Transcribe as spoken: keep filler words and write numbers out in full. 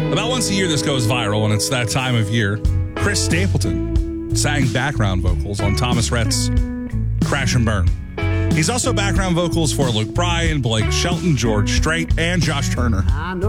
About once a year, this goes viral, and it's that time of year. Chris Stapleton sang background vocals on Thomas Rhett's Crash and Burn. He's also background vocals for Luke Bryan, Blake Shelton, George Strait, and Josh Turner.